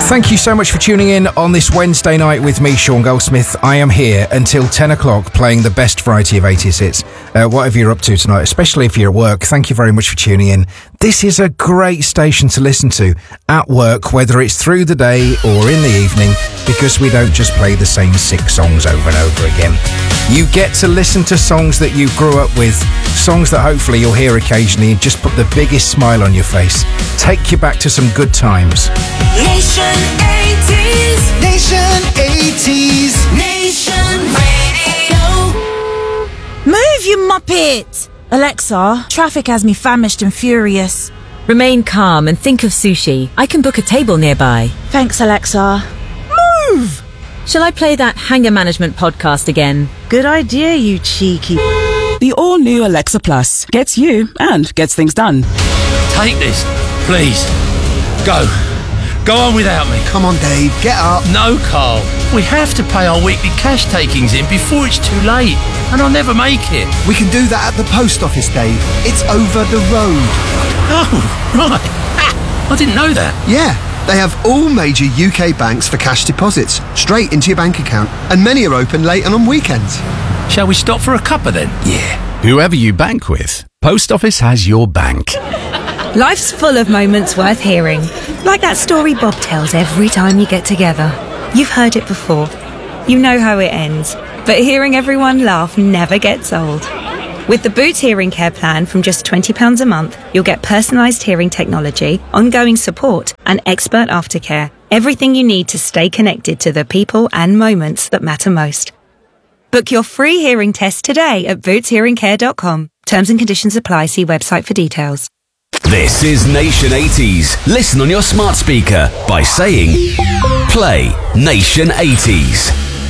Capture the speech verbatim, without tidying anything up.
Thank you so much for tuning in on this Wednesday night with me, Sean Goldsmith. I am here until ten o'clock playing the best variety of eighties hits. Uh, whatever you're up to tonight, especially if you're at work, thank you very much for tuning in. This is a great station to listen to at work, whether it's through the day or in the evening, because we don't just play the same six songs over and over again. You get to listen to songs that you grew up with, songs that hopefully you'll hear occasionally and just put the biggest smile on your face. Take you back to some good times. Nation eighties, Nation eighties, Nation Radio. Move, you muppet! Alexa, traffic has me famished and furious. Remain calm and think of sushi. I can book a table nearby. Thanks, Alexa. Move! Shall I play that Hanger Management podcast again? Good idea, you cheeky... The all-new Alexa Plus gets you and gets things done. Take this, please. Go. Go on without me. Come on, Dave, get up. No, Carl. We have to pay our weekly cash takings in before it's too late, and I'll never make it. We can do that at the post office, Dave. It's over the road. Oh, right. Ah, I didn't know that. Yeah, they have all major U K banks for cash deposits, straight into your bank account, and many are open late and on weekends. Shall we stop for a cuppa then? Yeah. Whoever you bank with, Post Office has your bank. Life's full of moments worth hearing. Like that story Bob tells every time you get together. You've heard it before. You know how it ends. But hearing everyone laugh never gets old. With the Boots Hearing Care plan from just twenty pounds a month, you'll get personalised hearing technology, ongoing support, and expert aftercare. Everything you need to stay connected to the people and moments that matter most. Book your free hearing test today at boots hearing care dot com. Terms and conditions apply. See website for details. This is Nation eighties. Listen on your smart speaker by saying, play Nation eighties.